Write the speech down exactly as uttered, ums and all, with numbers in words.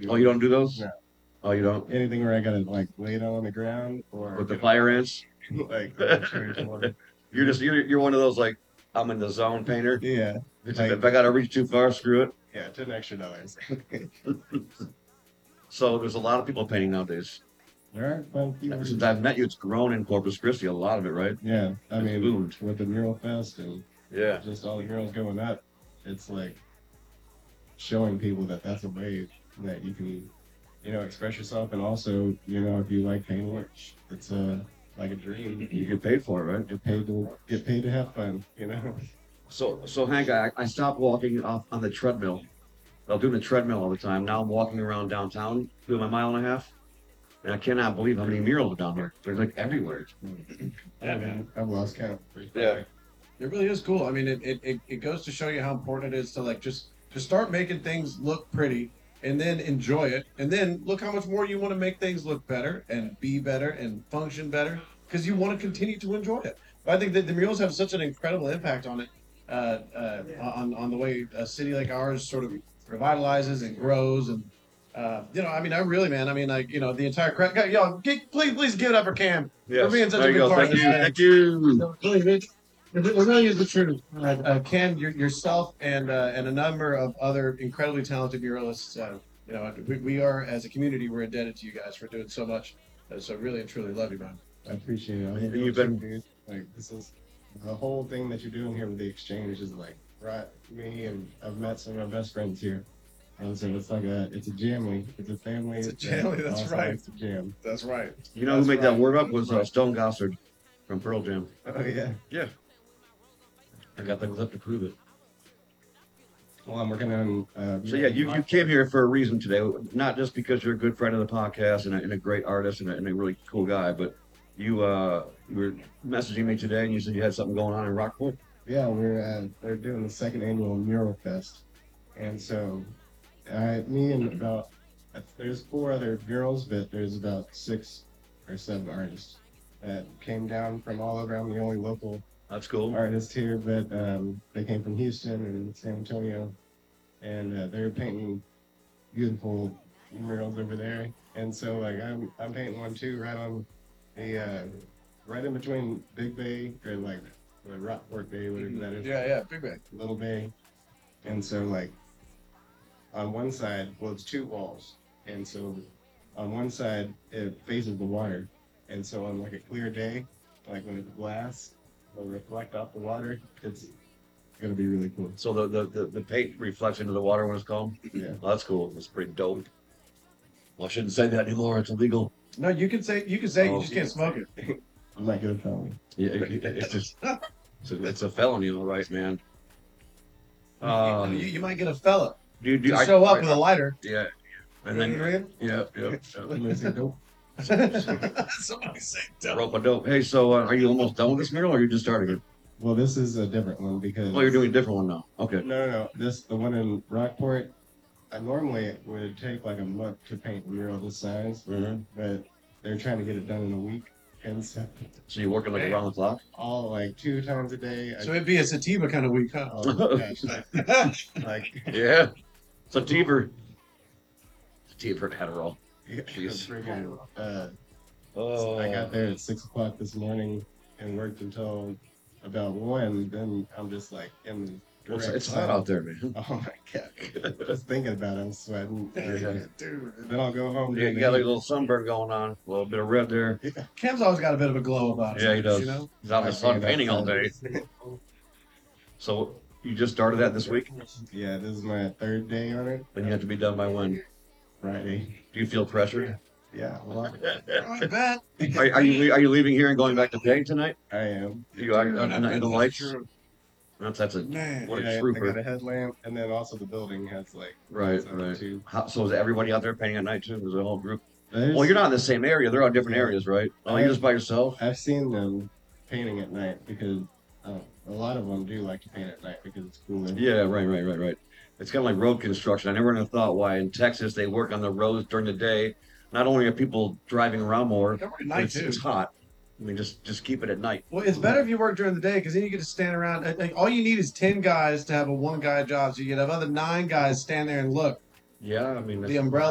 do Oh, you don't do those? no. Oh, you don't? Anything where I gotta like lay down on the ground or With the get a fire ants? like I'm sure it's one. You're just you're you're one of those like I'm in the zone painter. Yeah, If like if I gotta reach too far, screw it. yeah, ten extra dollars. So there's a lot of people painting nowadays. There are quite a few Since artists. I've met you, it's grown in Corpus Christi, a lot of it, right? Yeah, I It's mean, boomed. with the mural fest and Yeah. just all the murals going up, it's like showing people that that's a way that you can, you know, express yourself, and also, you know, if you like painting, it's a like a dream. You You get paid for it, right? get paid to get paid to have fun, you know. So so Hank, I, I stopped walking off on the treadmill. I was doing the treadmill all the time. Now I'm walking around downtown, doing my mile and a half. And I cannot believe how many murals are down here. They're like everywhere. Yeah, man. I've lost count. Yeah. It really is cool. I mean, it, it, it, it goes to show you how important it is to like just to start making things look pretty and then enjoy it. And then look how much more you want to make things look better and be better and function better because you want to continue to enjoy it. I think that the murals have such an incredible impact on it, uh, uh, on, on the way a city like ours sort of revitalizes and grows. And, uh, you know, I mean, I really, man, I mean, like, you know, the entire crowd, yo, g- please, please give it up for Cam for being such There a you big go. part of Thank this. you. Man. Thank you. No, really, it, it really is the truth. Uh, uh, Ken, your, yourself, and uh, and a number of other incredibly talented muralists. Uh, you know, we, we are as a community, we're indebted to you guys for doing so much. Uh, so really and truly love you, man. I appreciate it. I And hope you've you been- too, dude. Like this is the whole thing that you're doing here with the exchange is like brought me, and I've met some of my best friends here. And so it's like a it's a jamly, it's a family. It's a that jamily, that's also right. likes to jam. That's right. You know who That's made that right. word up was uh, Stone Gossard from Pearl Jam. Oh yeah. Yeah. I got the clip to prove it. Well, I'm working on. Uh, So yeah, you, you came here for a reason today, not just because you're a good friend of the podcast and a, and a great artist and a, and a really cool guy, but you uh you were messaging me today and you said you had something going on in Rockport. Yeah, we're uh, they're doing the second annual mural fest, and so I, me and about there's four other murals, but there's about six or seven artists that came down from all around. The only local That's cool. artists here, but um, they came from Houston and San Antonio, and uh, they're painting beautiful murals over there. And so like I'm I'm painting one too, right on the uh, right in between Big Bay or like the Rockport Bay, whatever that is. Yeah, yeah, big bang. Little Bay. And so like on one side, well it's two walls. And so on one side it faces the water. And so on like a clear day, like when it's glass, it'll reflect off the water. It's gonna be really cool. So the, the, the, the paint reflects into the water when it's calm? Yeah. Well, that's cool. That's pretty dope. Well, I shouldn't say that anymore. It's illegal. No, you can say you can say it, Oh, you just can't smoke it. I'm not gonna tell you. Yeah, it, it- it's just it's a, it's a felony, all right, man. you, Um, you, you might get a fella do you, do to I, show up I- with a lighter. Yeah, and You know what I then mean? yeah, yeah, I'm gonna say dope. Somebody say yeah. dope. Rope a dope. Hey, so uh, are you almost done with this mural, or are you just starting it? Well, this is a different one because Oh, you're doing a different one now. Okay. No, no, no. This the one in Rockport. I normally it would take like a month to paint a mural this size, Mm-hmm. but they're trying to get it done in a week, and so So you're working like around the clock? all like two times a day. I, So it'd be a sativa kind of week, huh? oh my gosh, like Yeah. Sativa. Sativa Adderall. it's freaking, uh, Oh. I got there at six o'clock this morning and worked until about one. Then I'm just like in the Well, it's, direct it's hot sun. out there, man. Oh my god! Just thinking about it, I'm sweating. Yeah. Dude. Then I'll go home. Yeah, during you the got like a heat. little sunburn going on, a little bit of red there. Cam's always got a bit of a glow about Yeah, he him. does. You know? He's out in the sun painting all day. So you just started that this week, Yeah, this is my third day on it. and you have to be done by when? Friday. Do you feel pressure? Yeah, a lot. I bet. Are, are you are you leaving here and going back to paint tonight? I am. You are in, in the lights. That's that's a Man. what Yeah, a I got trooper. a headlamp, and then also the building has like Right, something right. too. How, so is everybody out there painting at night too? There's a whole group. There's- Well, you're not in the same area. They're on different areas, right? Oh, you're just by yourself. I've seen them painting at night because uh, a lot of them do like to paint at night because it's cooler. Yeah, right, right, right, right. It's kind of like road construction. I never would have thought why in Texas they work on the roads during the day. Not only are people driving around more, They're working but night it's, too. it's hot. I mean, just just keep it at night. Well, it's better if you work during the day because then you get to stand around. uh, Like, all you need is ten guys to have a one guy job. So you get have other nine guys stand there and look. Yeah, I mean, The that's- umbrella.